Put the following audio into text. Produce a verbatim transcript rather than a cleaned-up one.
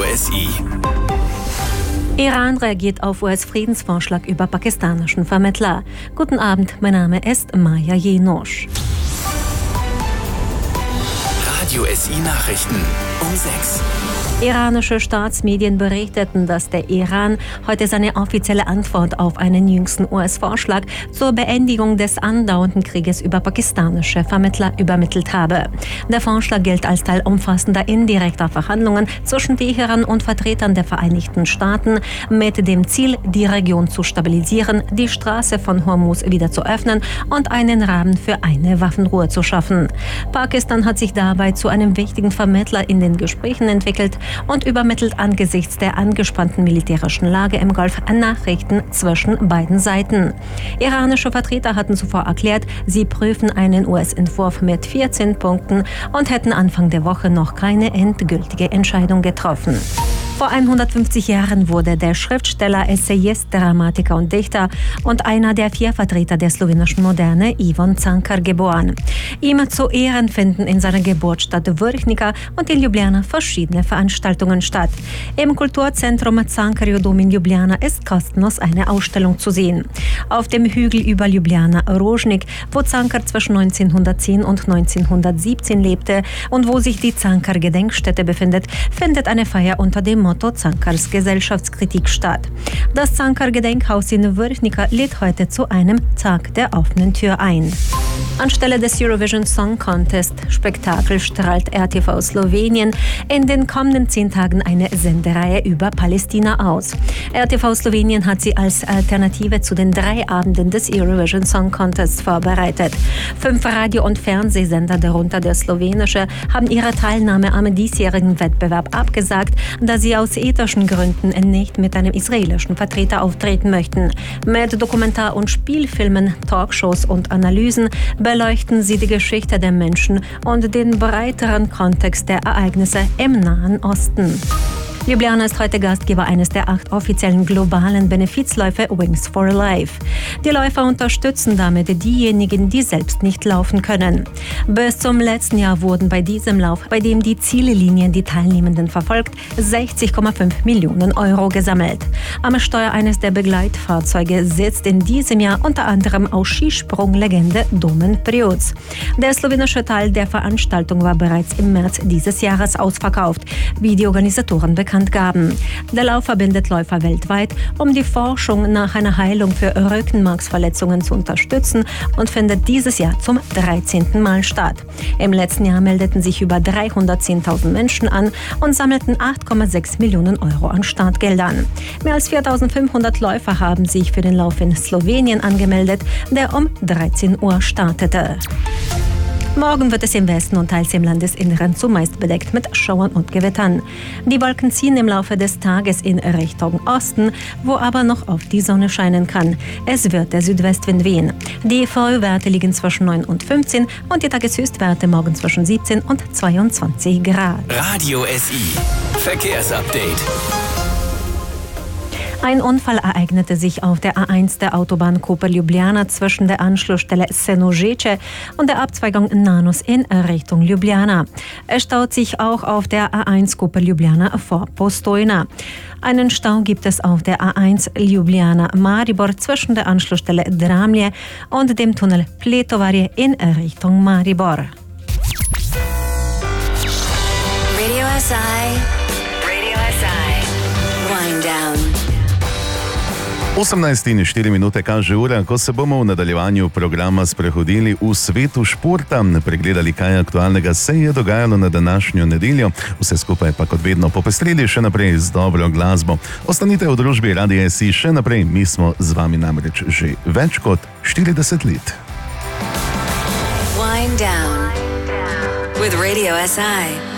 S I. Iran reagiert auf U S-Friedensvorschlag über pakistanischen Vermittler. Guten Abend, mein Name ist Maja Jenosch. Radio S I-Nachrichten um sechs. Iranische Staatsmedien berichteten, dass der Iran heute seine offizielle Antwort auf einen jüngsten U S-Vorschlag zur Beendigung des andauernden Krieges über pakistanische Vermittler übermittelt habe. Der Vorschlag gilt als Teil umfassender indirekter Verhandlungen zwischen Teheran und Vertretern der Vereinigten Staaten mit dem Ziel, die Region zu stabilisieren, die Straße von Hormuz wieder zu öffnen und einen Rahmen für eine Waffenruhe zu schaffen. Pakistan hat sich dabei zu einem wichtigen Vermittler in den Gesprächen entwickelt und übermittelt angesichts der angespannten militärischen Lage im Golf Nachrichten zwischen beiden Seiten. Iranische Vertreter hatten zuvor erklärt, sie prüfen einen U S-Entwurf mit vierzehn Punkten und hätten Anfang der Woche noch keine endgültige Entscheidung getroffen. Vor hundertfünfzig Jahren wurde der Schriftsteller, Essayist, Dramatiker und Dichter und einer der vier Vertreter der slowenischen Moderne, Ivan Cankar, geboren. Ihm zu Ehren finden in seiner Geburtsstadt Vrhnica und in Ljubljana verschiedene Veranstaltungen statt. Im Kulturzentrum Cankarjev Dom in Ljubljana ist kostenlos eine Ausstellung zu sehen. Auf dem Hügel über Ljubljana Rožnik, wo Cankar zwischen neunzehnhundertzehn und neunzehnhundertsiebzehn lebte und wo sich die Cankar-Gedenkstätte befindet, findet eine Feier unter dem Motto Cankars Gesellschaftskritik statt. Das Cankar-Gedenkhaus in Vrhnica lädt heute zu einem Tag der offenen Tür ein. Anstelle des Eurovision Song Contest Spektakel strahlt R T V Slowenien in den kommenden zehn Tagen eine Sendereihe über Palästina aus. R T V Slowenien hat sie als Alternative zu den drei Abenden des Eurovision Song Contest vorbereitet. Fünf Radio- und Fernsehsender, darunter der slowenische, haben ihre Teilnahme am diesjährigen Wettbewerb abgesagt, da sie aus ethischen Gründen nicht mit einem israelischen Vertreter auftreten möchten. Mit Dokumentar- und Spielfilmen, Talkshows und Analysen beleuchten sie die Geschichte der Menschen und den breiteren Kontext der Ereignisse im Nahen Osten. Ljubljana ist heute Gastgeber eines der acht offiziellen globalen Benefizläufe Wings for Life. Die Läufer unterstützen damit diejenigen, die selbst nicht laufen können. Bis zum letzten Jahr wurden bei diesem Lauf, bei dem die Ziellinien die Teilnehmenden verfolgt, sechzig Komma fünf Millionen Euro gesammelt. Am Steuer eines der Begleitfahrzeuge sitzt in diesem Jahr unter anderem auch Skisprunglegende Domen Prioc. Der slowenische Teil der Veranstaltung war bereits im März dieses Jahres ausverkauft, wie die Organisatoren bekannt gaben. Der Lauf verbindet Läufer weltweit, um die Forschung nach einer Heilung für Rückenmarksverletzungen zu unterstützen und findet dieses Jahr zum dreizehnten Mal statt. Im letzten Jahr meldeten sich über dreihundertzehntausend Menschen an und sammelten acht Komma sechs Millionen Euro an Startgeldern. Mehr als viertausendfünfhundert Läufer haben sich für den Lauf in Slowenien angemeldet, der um dreizehn Uhr startete. Morgen wird es im Westen und teils im Landesinneren zumeist bedeckt mit Schauern und Gewittern. Die Wolken ziehen im Laufe des Tages in Richtung Osten, wo aber noch oft die Sonne scheinen kann. Es wird der Südwestwind wehen. Die Frühwerte liegen zwischen neun und fünfzehn und die Tageshöchstwerte morgen zwischen siebzehn und zweiundzwanzig Grad. Radio S I. Verkehrsupdate. Ein Unfall ereignete sich auf der A eins der Autobahn Koper-Ljubljana zwischen der Anschlussstelle Senožeče und der Abzweigung Nanos in Richtung Ljubljana. Es staut sich auch auf der A eins Koper-Ljubljana vor Postojna. Einen Stau gibt es auf der A eins Ljubljana-Maribor zwischen der Anschlussstelle Dramlje und dem Tunnel Pletovarje in Richtung Maribor. Radio S I. Radio S I. Wind down. osemnajst in štiri minute kaže ura, ko se bomo v nadaljevanju programa sprehodili v svetu športa, pregledali, kaj aktualnega se je dogajalo na današnjo nedeljo, vse skupaj pa kot vedno popestrili še naprej z dobro glasbo. Ostanite v družbi Radia S I še naprej, mi smo z vami namreč že več kot štirideset let. Wind down with Radio S I.